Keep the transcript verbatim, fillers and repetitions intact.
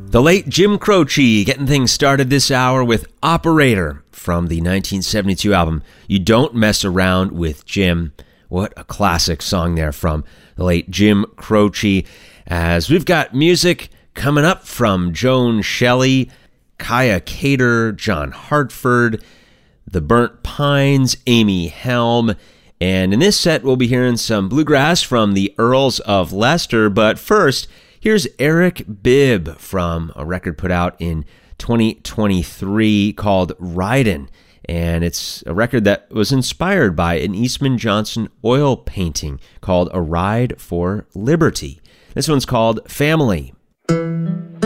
The late Jim Croce getting things started this hour with Operator from the nineteen seventy-two album You Don't Mess Around with Jim. What a classic song there from the late Jim Croce. As we've got music coming up from Joan Shelley, Kaya Cater, John Hartford, The Burnt Pines, Amy Helm, and in this set we'll be hearing some bluegrass from the Earls of Leicester, but first, here's Eric Bibb from a record put out in twenty twenty-three called Ridin', and it's a record that was inspired by an Eastman Johnson oil painting called A Ride for Liberty. This one's called Family. Thank